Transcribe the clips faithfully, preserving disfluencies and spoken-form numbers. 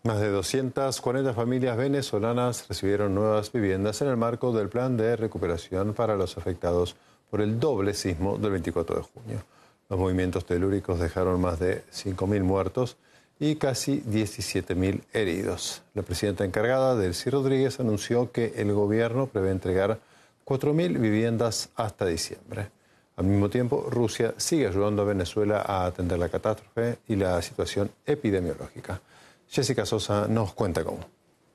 Más de doscientas cuarenta familias venezolanas recibieron nuevas viviendas en el marco del plan de recuperación para los afectados por el doble sismo del veinticuatro de junio. Los movimientos telúricos dejaron más de cinco mil muertos y casi diecisiete mil heridos. La presidenta encargada, Delcy Rodríguez, anunció que el gobierno prevé entregar cuatro mil viviendas hasta diciembre. Al mismo tiempo, Rusia sigue ayudando a Venezuela a atender la catástrofe y la situación epidemiológica. Jessica Sosa nos cuenta cómo.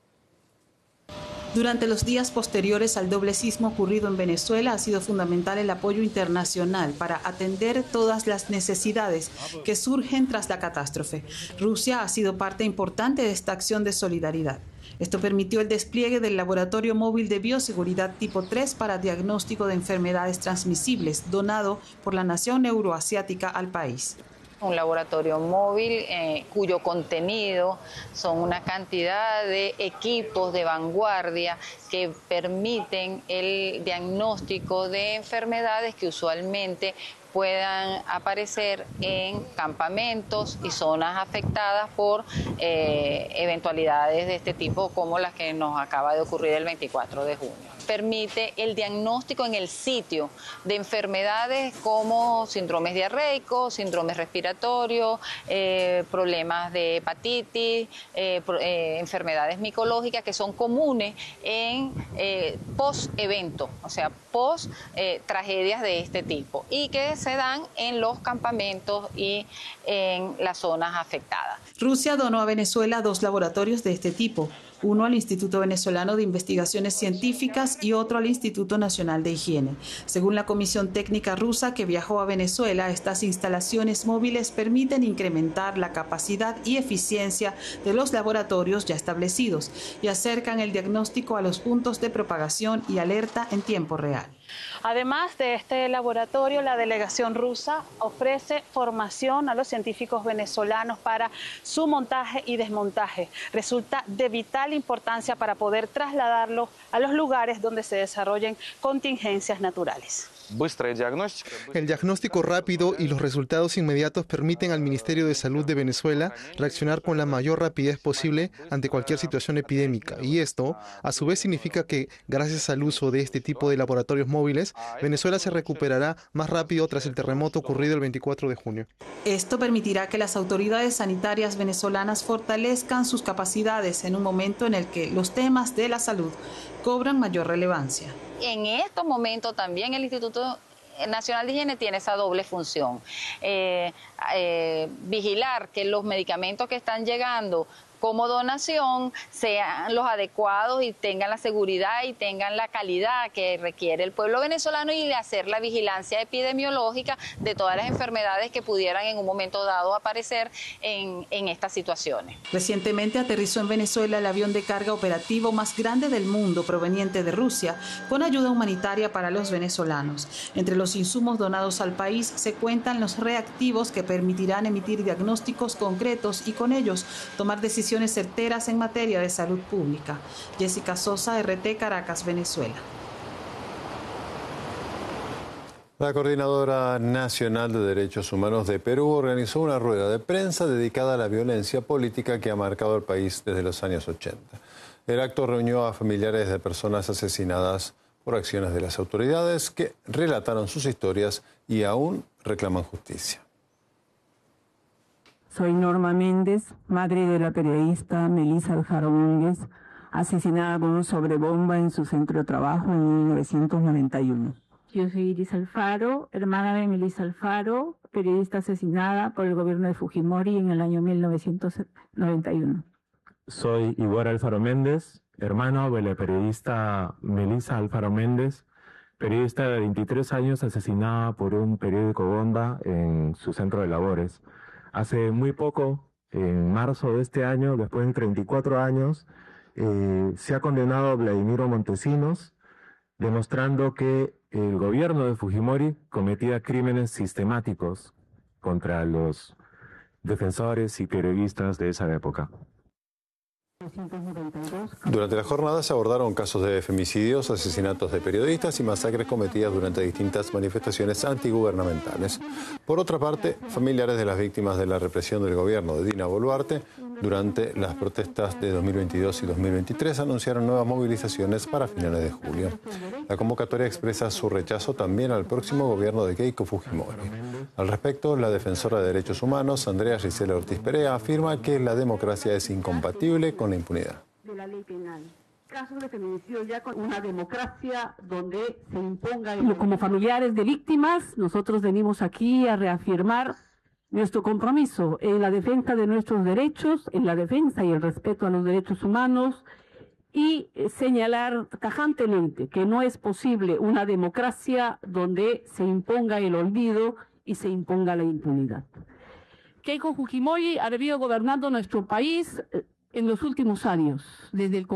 Durante los días posteriores al doble sismo ocurrido en Venezuela ha sido fundamental el apoyo internacional para atender todas las necesidades que surgen tras la catástrofe. Rusia ha sido parte importante de esta acción de solidaridad. Esto permitió el despliegue del Laboratorio Móvil de Bioseguridad Tipo tres para diagnóstico de enfermedades transmisibles, donado por la nación euroasiática al país. Un laboratorio móvil eh, cuyo contenido son una cantidad de equipos de vanguardia que permiten el diagnóstico de enfermedades que usualmente puedan aparecer en campamentos y zonas afectadas por eh, eventualidades de este tipo como las que nos acaba de ocurrir el veinticuatro de junio. Permite el diagnóstico en el sitio de enfermedades como síndromes diarreicos, síndromes respiratorios, eh, problemas de hepatitis, eh, eh, enfermedades micológicas que son comunes en eh, post-evento, o sea, post-tragedias eh, de este tipo y que se dan en los campamentos y en las zonas afectadas. Rusia donó a Venezuela dos laboratorios de este tipo, uno al Instituto Venezolano de Investigaciones Científicas y otro al Instituto Nacional de Higiene. Según la Comisión Técnica Rusa que viajó a Venezuela, estas instalaciones móviles permiten incrementar la capacidad y eficiencia de los laboratorios ya establecidos y acercan el diagnóstico a los puntos de propagación y alerta en tiempo real. Además de este laboratorio, la delegación rusa ofrece formación a los científicos venezolanos para su montaje y desmontaje. Resulta de vital importancia para poder trasladarlo a los lugares donde se desarrollen contingencias naturales. El diagnóstico rápido y los resultados inmediatos permiten al Ministerio de Salud de Venezuela reaccionar con la mayor rapidez posible ante cualquier situación epidémica. Y esto, a su vez, significa que, gracias al uso de este tipo de laboratorios móviles, Venezuela se recuperará más rápido tras el terremoto ocurrido el veinticuatro de junio. Esto permitirá que las autoridades sanitarias venezolanas fortalezcan sus capacidades en un momento en el que los temas de la salud cobran mayor relevancia. En estos momentos también el Instituto Nacional de Higiene tiene esa doble función, eh, eh, vigilar que los medicamentos que están llegando como donación sean los adecuados y tengan la seguridad y tengan la calidad que requiere el pueblo venezolano y de hacer la vigilancia epidemiológica de todas las enfermedades que pudieran en un momento dado aparecer en, en estas situaciones. Recientemente aterrizó en Venezuela el avión de carga operativo más grande del mundo proveniente de Rusia con ayuda humanitaria para los venezolanos. Entre los insumos donados al país se cuentan los reactivos que permitirán emitir diagnósticos concretos y con ellos tomar decisiones certeras en materia de salud pública. Jessica Sosa, R T, Caracas, Venezuela. La Coordinadora Nacional de Derechos Humanos de Perú organizó una rueda de prensa dedicada a la violencia política que ha marcado al país desde los años ochenta. El acto reunió a familiares de personas asesinadas por acciones de las autoridades que relataron sus historias y aún reclaman justicia. Soy Norma Méndez, madre de la periodista Melissa Alfaro Méndez, asesinada con un sobrebomba en su centro de trabajo en mil novecientos noventa y uno. Yo soy Iris Alfaro, hermana de Melissa Alfaro, periodista asesinada por el gobierno de Fujimori en el año mil novecientos noventa y uno. Soy Igor Alfaro Méndez, hermano de la periodista Melissa Alfaro Méndez, periodista de veintitrés años asesinada por un periódico bomba en su centro de labores. Hace muy poco, en marzo de este año, después de treinta y cuatro años, eh, se ha condenado a Vladimiro Montesinos, demostrando que el gobierno de Fujimori cometía crímenes sistemáticos contra los defensores y periodistas de esa época. Durante la jornada se abordaron casos de femicidios, asesinatos de periodistas y masacres cometidas durante distintas manifestaciones antigubernamentales. Por otra parte, familiares de las víctimas de la represión del gobierno de Dina Boluarte Durante las protestas de dos mil veintidós y dos mil veintitrés anunciaron nuevas movilizaciones para finales de julio. La convocatoria expresa su rechazo también al próximo gobierno de Keiko Fujimori. Al respecto, la defensora de derechos humanos, Andrea Gisela Ortiz Perea, afirma que la democracia es incompatible con la impunidad. De la ley penal. Casos de feminicidio ya con una democracia donde se imponga... El... Como familiares de víctimas, nosotros venimos aquí a reafirmar nuestro compromiso en la defensa de nuestros derechos, en la defensa y el respeto a los derechos humanos y señalar tajantemente que no es posible una democracia donde se imponga el olvido y se imponga la impunidad. Keiko Fujimori ha venido gobernando nuestro país en los últimos años, desde el